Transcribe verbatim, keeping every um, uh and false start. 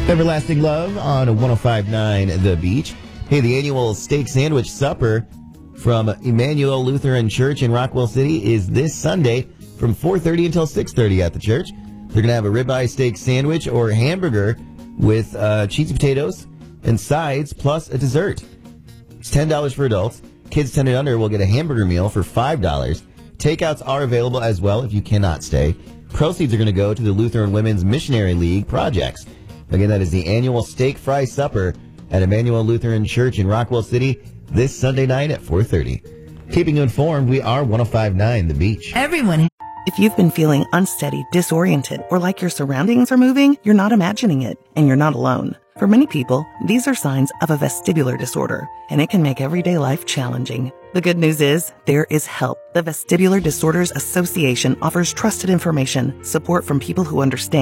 Everlasting Love on one oh five point nine The Beach. Hey, the annual steak sandwich supper from Emmanuel Lutheran Church in Rockwell City is this Sunday from four thirty until six thirty at the church. They're going to have a ribeye steak sandwich or hamburger with uh, cheesy potatoes and sides plus a dessert. It's ten dollars for adults. Kids ten and under will get a hamburger meal for five dollars. Takeouts are available as well if you cannot stay. Proceeds are going to go to the Lutheran Women's Missionary League projects. Again, that is the annual steak fry supper at Emmanuel Lutheran Church in Rockwell City this Sunday night at four thirty. Keeping you informed, we are one oh five point nine The Beach. Everyone. If you've been feeling unsteady, disoriented, or like your surroundings are moving, you're not imagining it, and you're not alone. For many people, these are signs of a vestibular disorder, and it can make everyday life challenging. The good news is, there is help. The Vestibular Disorders Association offers trusted information, support from people who understand,